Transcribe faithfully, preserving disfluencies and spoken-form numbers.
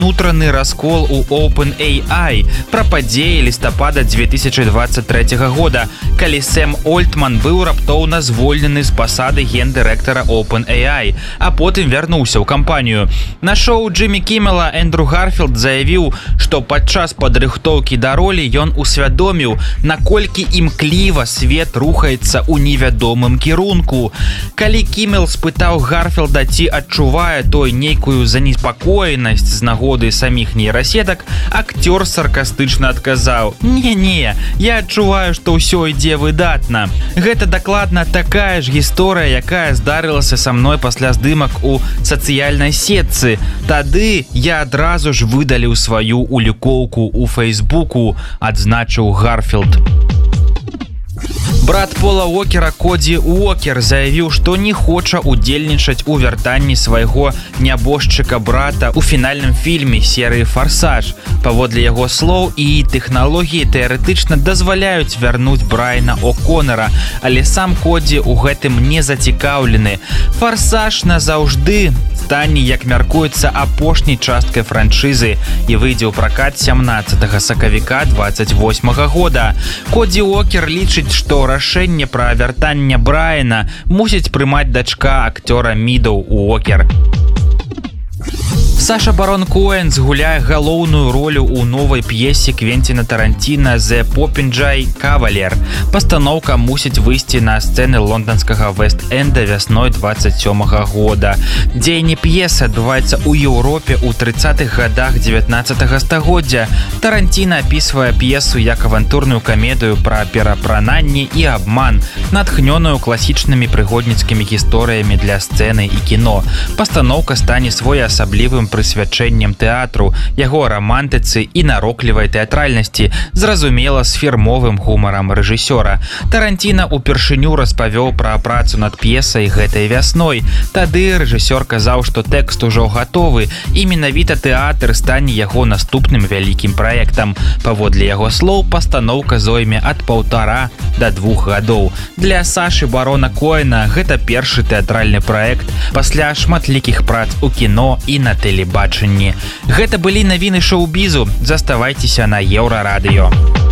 Унутраны раскол у OpenAI пра падзеі лістапада две тысячы двадцать третьего года, калі Сэм Ольтман быў раптоўна звольнены з пасады гендырэктара OpenAI, а потым вярнуўся ў кампанію. На шоу Джиммі Кіммела Эндрю Гарфілд заявіў, што падчас падрыхтоўкі да ролі ён усвядоміў, наколькі імкліва свет рухаецца ў невядомым кірунку. Калі Кіммел спытаў Гарфілда, ці адчувае той нейкую занепакоенасць з нагоды самих нейрасетак, актёр саркастычна адказаў: «Не-не, я адчуваю, што ўсё ідзе выдатна. Гэта дакладна такая ж гісторыя, якая здарылася са мной пасля здымак у сацыяльнай сетцы. Тады я адразу ж выдаліў сваю улікоўку ў Фейсбуку», адзначыў Гарфілд. Брат Пола Уокера Коді Уокер заявіў, што не хоча удзельнічаць у вяртанні свайго нябожчыка брата ў фінальным фільме серыі «Фарсаж». Паводле яго слоў, і тэхналогіі тэарэтычна дазваляюць вярнуць Брайана О'Коннера, але сам Коді ў гэтым не зацікаўлены. «Фарсаж» назаўжды стане, як мяркуецца, апошняй часткай франшызы і выйдзе ў пракат сямнаццатага сакавіка двадцать восьмага года. Коді Уокер лічыць, што рашэнне пра вяртанне Брайана мусіць прымаць дачка акцёра Мідоў Уокер. Саша Барон Коэн згуляе галоўную ролю ў новай п'есе Квенціна Таранціна «The Popinjay Cavalier». Пастаноўка мусіць выйсці на сцэны лонданскага Вест-Энда вясной двадцать сёмага года. Дзеянне п'есы адбываецца ў Еўропе ў трыццатых гадах дзевятнаццатага стагоддзя. Таранціна апісвае п'есу як авантурную камедыю пра перапрананне і абман, натхнёную класічнымі прыгодніцкімі гісторыямі для сцэны і кіно. Пастаноўка стане своеасаблівым прысвячэннем тэатру, яго рамантыцы і нароклівай тэатральнасці, зразумела, з фірмовым гумарам рэжысёра. Таранціна упершыню распавёў пра працу над п'есай гэтай вясной. Тады рэжысёр казаў, што тэкст ужо гатовы, і менавіта тэатр стане яго наступным вялікім праектам. Паводле яго слоў, пастаноўка зойме ад паўтара да двух гадоў. Для Сашы Барона Коэна гэта першы тэатральны праект пасля шматлікіх прац у кіно і на тэлебачанні. Гэта былі навіны шоу-бізу. Заставайцеся на Еўрарадыё.